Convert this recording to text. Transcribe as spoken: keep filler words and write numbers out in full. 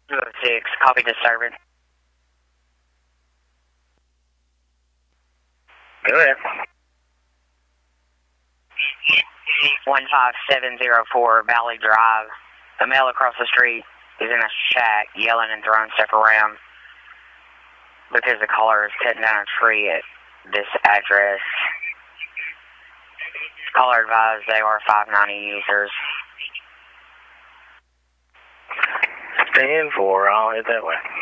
two oh six, copy disturbance. Go ahead. one five seven zero four Valley Drive. The male across the street is in a shack yelling and throwing stuff around because the caller is cutting down a tree at this address. Caller advised they are five ninety users. ten four, I'll head that way.